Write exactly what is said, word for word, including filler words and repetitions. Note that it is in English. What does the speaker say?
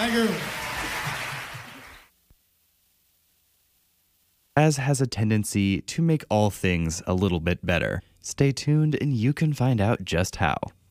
Thank you. Jazz has a tendency to make all things a little bit better. Stay tuned and you can find out just how.